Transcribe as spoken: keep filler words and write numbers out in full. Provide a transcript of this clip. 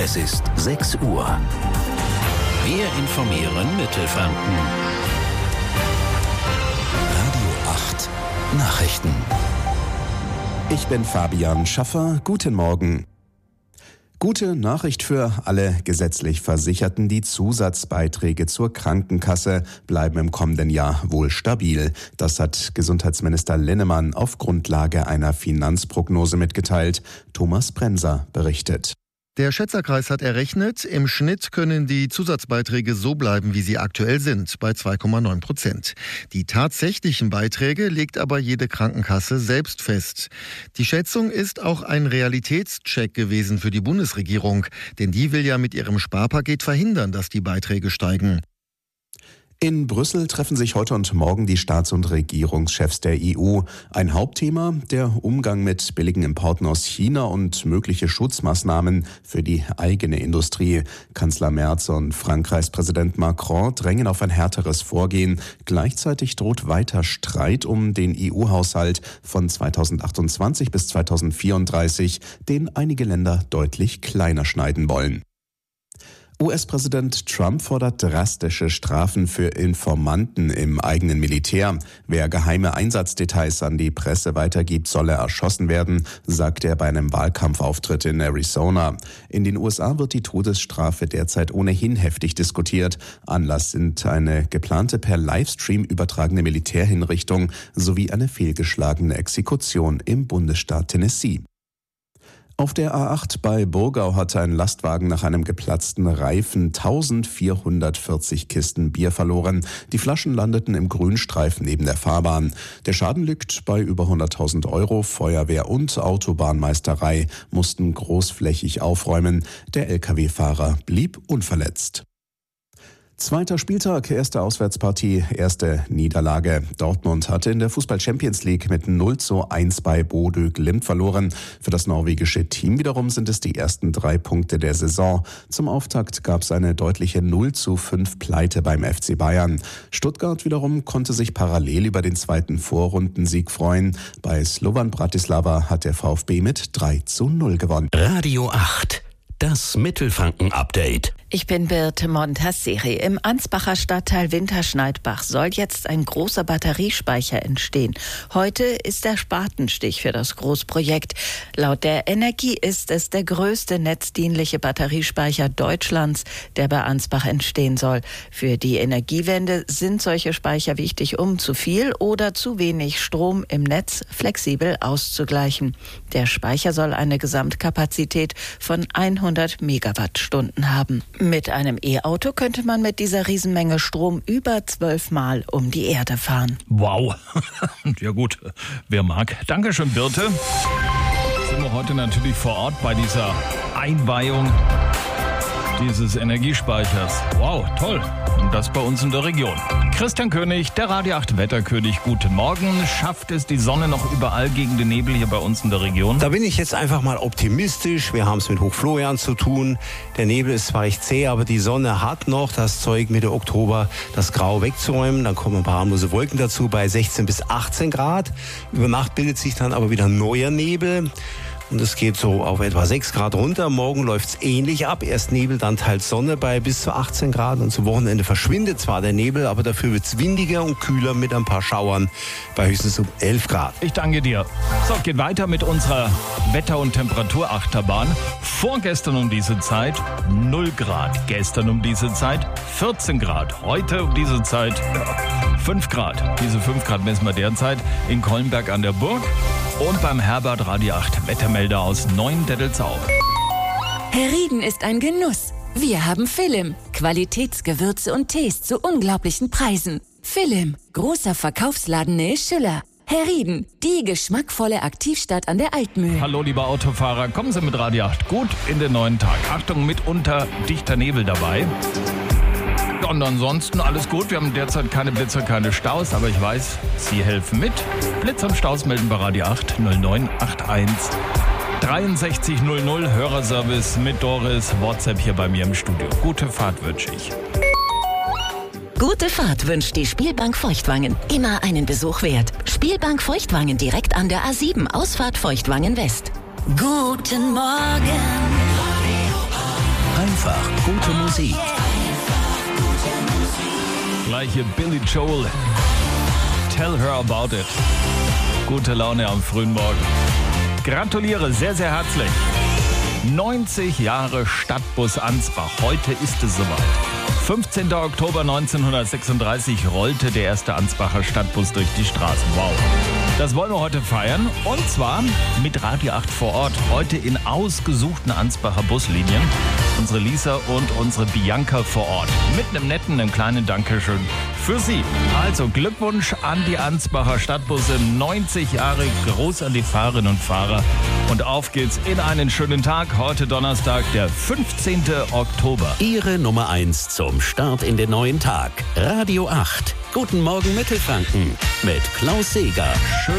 Es ist sechs Uhr. Wir informieren Mittelfranken. Radio acht Nachrichten. Ich bin Fabian Schaffer. Guten Morgen. Gute Nachricht für alle gesetzlich Versicherten. Die Zusatzbeiträge zur Krankenkasse bleiben im kommenden Jahr wohl stabil. Das hat Gesundheitsminister Linnemann auf Grundlage einer Finanzprognose mitgeteilt. Thomas Brenser berichtet. Der Schätzerkreis hat errechnet, im Schnitt können die Zusatzbeiträge so bleiben, wie sie aktuell sind, bei zwei Komma neun Prozent. Die tatsächlichen Beiträge legt aber jede Krankenkasse selbst fest. Die Schätzung ist auch ein Realitätscheck gewesen für die Bundesregierung, denn die will ja mit ihrem Sparpaket verhindern, dass die Beiträge steigen. In Brüssel treffen sich heute und morgen die Staats- und Regierungschefs der E U. Ein Hauptthema, der Umgang mit billigen Importen aus China und mögliche Schutzmaßnahmen für die eigene Industrie. Kanzler Merz und Frankreichs Präsident Macron drängen auf ein härteres Vorgehen. Gleichzeitig droht weiter Streit um den E U-Haushalt von zweitausendachtundzwanzig bis zweitausendvierunddreißig, den einige Länder deutlich kleiner schneiden wollen. U S-Präsident Trump fordert drastische Strafen für Informanten im eigenen Militär. Wer geheime Einsatzdetails an die Presse weitergibt, solle erschossen werden, sagte er bei einem Wahlkampfauftritt in Arizona. In den U S A wird die Todesstrafe derzeit ohnehin heftig diskutiert. Anlass sind eine geplante per Livestream übertragene Militärhinrichtung sowie eine fehlgeschlagene Exekution im Bundesstaat Tennessee. Auf der A acht bei Burgau hatte ein Lastwagen nach einem geplatzten Reifen eintausendvierhundertvierzig Kisten Bier verloren. Die Flaschen landeten im Grünstreifen neben der Fahrbahn. Der Schaden liegt bei über hunderttausend Euro. Feuerwehr und Autobahnmeisterei mussten großflächig aufräumen. Der L K W-Fahrer blieb unverletzt. Zweiter Spieltag, erste Auswärtspartie, erste Niederlage. Dortmund hatte in der Fußball-Champions League mit null zu eins bei Bodø Glimt verloren. Für das norwegische Team wiederum sind es die ersten drei Punkte der Saison. Zum Auftakt gab es eine deutliche null zu fünf Pleite beim F C Bayern. Stuttgart wiederum konnte sich parallel über den zweiten Vorrundensieg freuen. Bei Slovan Bratislava hat der VfB mit drei zu null gewonnen. Radio acht. Das Mittelfranken-Update. Ich bin Birte Montasseri. Im Ansbacher Stadtteil Winterschneidbach soll jetzt ein großer Batteriespeicher entstehen. Heute ist der Spatenstich für das Großprojekt. Laut der Energie ist es der größte netzdienliche Batteriespeicher Deutschlands, der bei Ansbach entstehen soll. Für die Energiewende sind solche Speicher wichtig, um zu viel oder zu wenig Strom im Netz flexibel auszugleichen. Der Speicher soll eine Gesamtkapazität von hundert Megawattstunden haben. Mit einem E-Auto könnte man mit dieser Riesenmenge Strom über zwölf Mal um die Erde fahren. Wow. Ja gut, wer mag. Dankeschön, Birte. Sind wir heute natürlich vor Ort bei dieser Einweihung dieses Energiespeichers. Wow, toll. Und das bei uns in der Region. Christian König, der Radio acht Wetterkönig. Guten Morgen. Schafft es die Sonne noch überall gegen den Nebel hier bei uns in der Region? Da bin ich jetzt einfach mal optimistisch. Wir haben es mit Hochflorian zu tun. Der Nebel ist zwar recht zäh, aber die Sonne hat noch das Zeug, Mitte Oktober das Grau wegzuräumen. Dann kommen ein paar harmlose Wolken dazu bei sechzehn bis achtzehn Grad. Über Nacht bildet sich dann aber wieder neuer Nebel. Und es geht so auf etwa sechs Grad runter. Morgen läuft es ähnlich ab. Erst Nebel, dann teils Sonne bei bis zu achtzehn Grad. Und zum Wochenende verschwindet zwar der Nebel, aber dafür wird es windiger und kühler mit ein paar Schauern bei höchstens um elf Grad. Ich danke dir. So, geht weiter mit unserer Wetter- und Temperaturachterbahn. Vorgestern um diese Zeit null Grad. Gestern um diese Zeit vierzehn Grad. Heute um diese Zeit fünf Grad. Diese fünf Grad messen wir derzeit in Kollenberg an der Burg. Und beim Herbert Radio acht Wettermelder aus Neuendettelsau. Herrieden ist ein Genuss. Wir haben Philim. Qualitätsgewürze und Tees zu unglaublichen Preisen. Philim, großer Verkaufsladen Nähe Schüller. Herrieden, die geschmackvolle Aktivstadt an der Altmühl. Hallo liebe Autofahrer, kommen Sie mit Radio acht gut in den neuen Tag. Achtung, mitunter dichter Nebel dabei. Und ansonsten alles gut. Wir haben derzeit keine Blitzer, keine Staus, aber ich weiß, Sie helfen mit. Blitz und Staus melden bei Radio acht null neun acht eins dreiundsechzig null null. Hörerservice mit Doris. WhatsApp hier bei mir im Studio. Gute Fahrt wünsche ich. Gute Fahrt wünscht die Spielbank Feuchtwangen. Immer einen Besuch wert. Spielbank Feuchtwangen direkt an der A sieben, Ausfahrt Feuchtwangen West. Guten Morgen. Einfach gute Musik. Gleiche Billy Joel. Tell her about it. Gute Laune am frühen Morgen. Gratuliere sehr, sehr herzlich. neunzig Jahre Stadtbus Ansbach. Heute ist es soweit. fünfzehnter Oktober neunzehnhundertsechsunddreißig rollte der erste Ansbacher Stadtbus durch die Straßen. Wow. Das wollen wir heute feiern. Und zwar mit Radio acht vor Ort. Heute in ausgesuchten Ansbacher Buslinien. Unsere Lisa und unsere Bianca vor Ort. Mit einem netten, einem kleinen Dankeschön für Sie. Also Glückwunsch an die Ansbacher Stadtbusse. neunzig Jahre, groß an die Fahrerinnen und Fahrer. Und auf geht's in einen schönen Tag. Heute Donnerstag, der fünfzehnten Oktober. Ihre Nummer eins zum Start in den neuen Tag. Radio acht. Guten Morgen Mittelfranken mit Klaus Seeger. Schön.